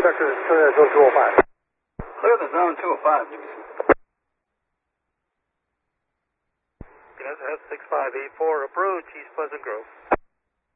Vector, zone 205. Clear the zone 205, Jimmy. Yes, F6584, approach East Pleasant Grove.